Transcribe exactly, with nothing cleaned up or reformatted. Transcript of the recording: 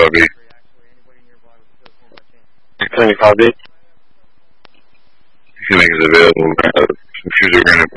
seventy-five B. seventy-five B. You can make it available. Uh, computer granted